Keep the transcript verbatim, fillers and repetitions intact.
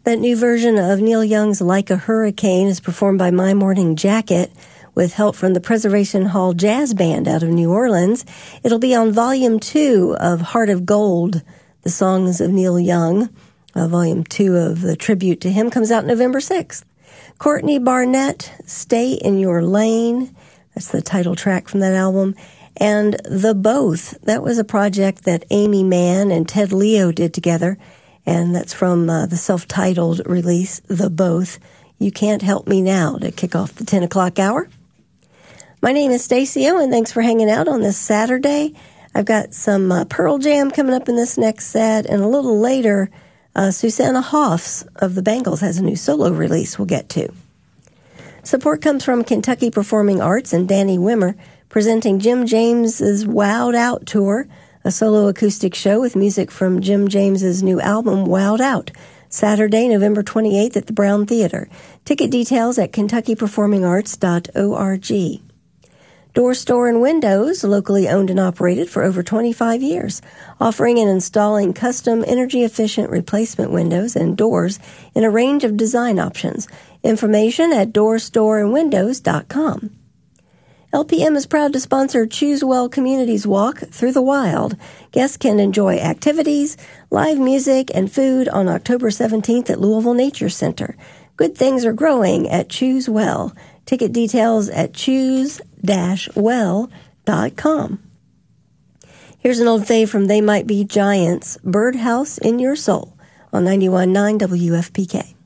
That new version of Neil Young's Like a Hurricane is performed by My Morning Jacket with help from the Preservation Hall Jazz Band out of New Orleans. It'll be on Volume two of Heart of Gold, the songs of Neil Young. Uh, volume two of the tribute to him comes out November sixth. Courtney Barnett, Stay in Your Lane. That's the title track from that album. And The Both. That was a project that Amy Mann and Ted Leo did together. And that's from uh, the self-titled release, The Both. You Can't Help Me Now, to kick off the ten o'clock hour. My name is Stacey Owen. Thanks for hanging out on this Saturday. I've got some uh, Pearl Jam coming up in this next set, and a little later, uh, Susanna Hoffs of the Bangles has a new solo release we'll get to. Support comes from Kentucky Performing Arts and Danny Wimmer, presenting Jim James's Wowed Out Tour, a solo acoustic show with music from Jim James's new album, Wowed Out, Saturday, November twenty-eighth at the Brown Theater. Ticket details at kentucky performing arts dot org. Door Store and Windows, locally owned and operated for over twenty-five years, offering and installing custom energy-efficient replacement windows and doors in a range of design options. Information at door store and windows dot com. L P M is proud to sponsor Choose Well Communities Walk Through the Wild. Guests can enjoy activities, live music, and food on October seventeenth at Louisville Nature Center. Good things are growing at Choose Well. Ticket details at choose dash well dot com. Here's an old fave from They Might Be Giants, Birdhouse in Your Soul on ninety-one point nine W F P K.